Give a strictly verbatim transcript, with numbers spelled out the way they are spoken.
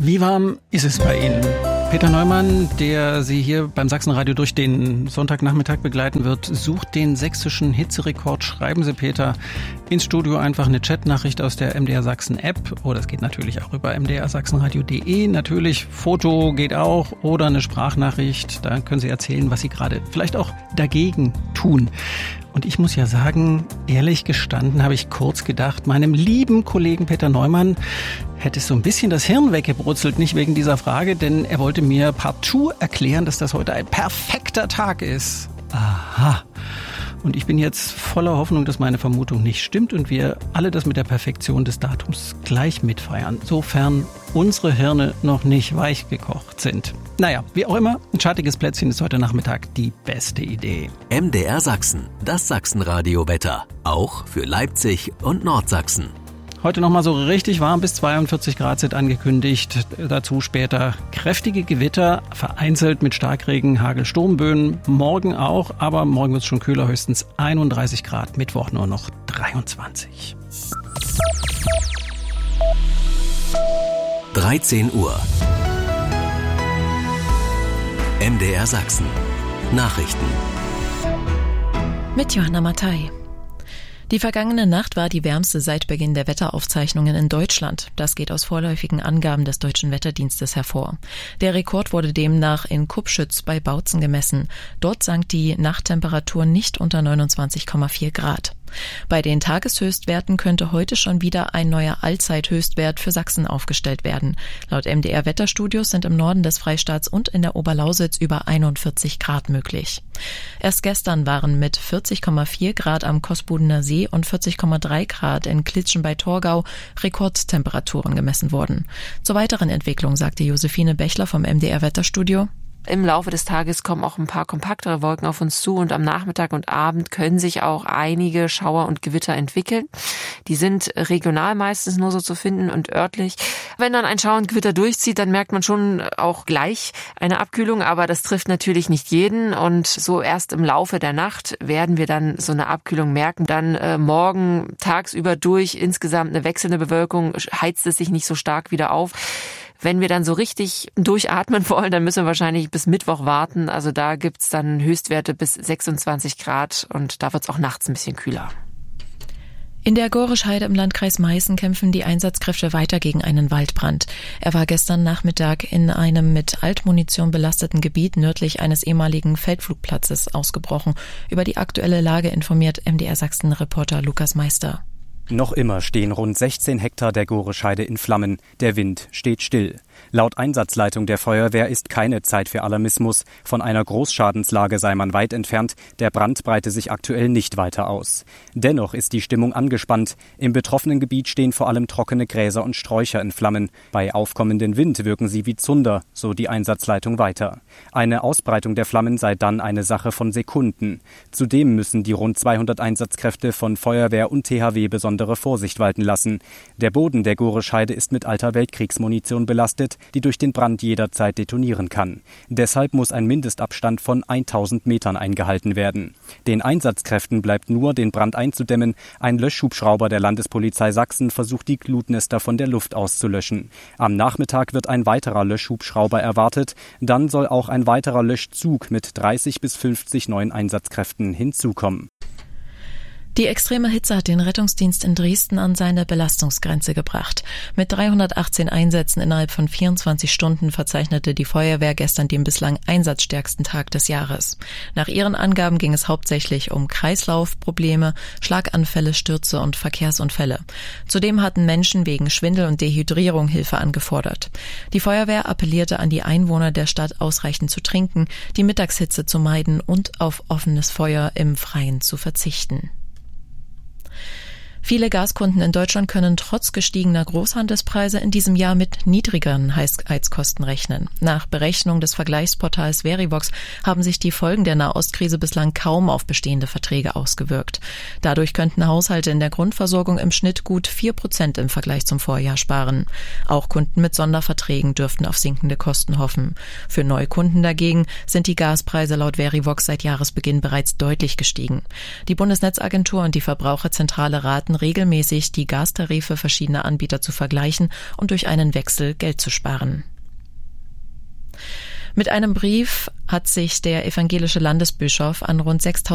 Wie warm ist es bei Ihnen? Peter Neumann, der Sie hier beim Sachsenradio durch den Sonntagnachmittag begleiten wird, sucht den sächsischen Hitzerekord. Schreiben Sie, Peter, ins Studio einfach eine Chatnachricht aus der M D R Sachsen App. Oder es geht natürlich auch über m d r sachsenradio punkt d e. Natürlich, Foto geht auch oder eine Sprachnachricht. Da können Sie erzählen, was Sie gerade vielleicht auch dagegen tun. Und ich muss ja sagen, ehrlich gestanden habe ich kurz gedacht, meinem lieben Kollegen Peter Neumann hätte es so ein bisschen das Hirn weggebrutzelt, nicht wegen dieser Frage, denn er wollte mir partout erklären, dass das heute ein perfekter Tag ist. Aha. Und ich bin jetzt voller Hoffnung, dass meine Vermutung nicht stimmt und wir alle das mit der Perfektion des Datums gleich mitfeiern, sofern unsere Hirne noch nicht weich gekocht sind. Naja, wie auch immer, ein schattiges Plätzchen ist heute Nachmittag die beste Idee. M D R Sachsen, das Sachsenradio-Wetter, auch für Leipzig und Nordsachsen. Heute nochmal so richtig warm, bis zweiundvierzig Grad sind angekündigt. Dazu später kräftige Gewitter, vereinzelt mit Starkregen, Hagel, Sturmböen. Morgen auch, aber morgen wird es schon kühler, höchstens einunddreißig Grad. Mittwoch nur noch dreiundzwanzig. dreizehn Uhr. M D R Sachsen. Nachrichten. Mit Johanna Mattei. Die vergangene Nacht war die wärmste seit Beginn der Wetteraufzeichnungen in Deutschland. Das geht aus vorläufigen Angaben des Deutschen Wetterdienstes hervor. Der Rekord wurde demnach in Kupschütz bei Bautzen gemessen. Dort sank die Nachttemperatur nicht unter neunundzwanzig Komma vier Grad. Bei den Tageshöchstwerten könnte heute schon wieder ein neuer Allzeithöchstwert für Sachsen aufgestellt werden. Laut M D R Wetterstudios sind im Norden des Freistaats und in der Oberlausitz über einundvierzig Grad möglich. Erst gestern waren mit vierzig Komma vier Grad am Kosbudener See und vierzig Komma drei Grad in Klitschen bei Torgau Rekordtemperaturen gemessen worden. Zur weiteren Entwicklung sagte Josephine Bechler vom M D R Wetterstudio: Im Laufe des Tages kommen auch ein paar kompaktere Wolken auf uns zu und am Nachmittag und Abend können sich auch einige Schauer und Gewitter entwickeln. Die sind regional meistens nur so zu finden und örtlich. Wenn dann ein Schauer und Gewitter durchzieht, dann merkt man schon auch gleich eine Abkühlung, aber das trifft natürlich nicht jeden und so erst im Laufe der Nacht werden wir dann so eine Abkühlung merken. Dann äh, morgen tagsüber durch insgesamt eine wechselnde Bewölkung, heizt es sich nicht so stark wieder auf. Wenn wir dann so richtig durchatmen wollen, dann müssen wir wahrscheinlich bis Mittwoch warten. Also da gibt's dann Höchstwerte bis sechsundzwanzig Grad und da wird's auch nachts ein bisschen kühler. In der Gorischheide im Landkreis Meißen kämpfen die Einsatzkräfte weiter gegen einen Waldbrand. Er war gestern Nachmittag in einem mit Altmunition belasteten Gebiet nördlich eines ehemaligen Feldflugplatzes ausgebrochen. Über die aktuelle Lage informiert M D R Sachsen-Reporter Lukas Meister. Noch immer stehen rund sechzehn Hektar der Gorischheide in Flammen. Der Wind steht still. Laut Einsatzleitung der Feuerwehr ist keine Zeit für Alarmismus. Von einer Großschadenslage sei man weit entfernt. Der Brand breite sich aktuell nicht weiter aus. Dennoch ist die Stimmung angespannt. Im betroffenen Gebiet stehen vor allem trockene Gräser und Sträucher in Flammen. Bei aufkommendem Wind wirken sie wie Zunder, so die Einsatzleitung weiter. Eine Ausbreitung der Flammen sei dann eine Sache von Sekunden. Zudem müssen die rund zweihundert Einsatzkräfte von Feuerwehr und T H W besonders Vorsicht walten lassen. Der Boden der Gorischheide ist mit alter Weltkriegsmunition belastet, die durch den Brand jederzeit detonieren kann. Deshalb muss ein Mindestabstand von tausend Metern eingehalten werden. Den Einsatzkräften bleibt nur, den Brand einzudämmen. Ein Löschhubschrauber der Landespolizei Sachsen versucht, die Glutnester von der Luft auszulöschen. Am Nachmittag wird ein weiterer Löschhubschrauber erwartet. Dann soll auch ein weiterer Löschzug mit dreißig bis fünfzig neuen Einsatzkräften hinzukommen. Die extreme Hitze hat den Rettungsdienst in Dresden an seine Belastungsgrenze gebracht. Mit dreihundertachtzehn Einsätzen innerhalb von vierundzwanzig Stunden verzeichnete die Feuerwehr gestern den bislang einsatzstärksten Tag des Jahres. Nach ihren Angaben ging es hauptsächlich um Kreislaufprobleme, Schlaganfälle, Stürze und Verkehrsunfälle. Zudem hatten Menschen wegen Schwindel und Dehydrierung Hilfe angefordert. Die Feuerwehr appellierte an die Einwohner der Stadt, ausreichend zu trinken, die Mittagshitze zu meiden und auf offenes Feuer im Freien zu verzichten. Viele Gaskunden in Deutschland können trotz gestiegener Großhandelspreise in diesem Jahr mit niedrigeren Heizkosten rechnen. Nach Berechnung des Vergleichsportals Verivox haben sich die Folgen der Nahostkrise bislang kaum auf bestehende Verträge ausgewirkt. Dadurch könnten Haushalte in der Grundversorgung im Schnitt gut vier Prozent im Vergleich zum Vorjahr sparen. Auch Kunden mit Sonderverträgen dürften auf sinkende Kosten hoffen. Für Neukunden dagegen sind die Gaspreise laut Verivox seit Jahresbeginn bereits deutlich gestiegen. Die Bundesnetzagentur und die Verbraucherzentrale raten raten regelmäßig, die Gastarife verschiedener Anbieter zu vergleichen und durch einen Wechsel Geld zu sparen. Mit einem Brief hat sich der evangelische Landesbischof an rund sechstausend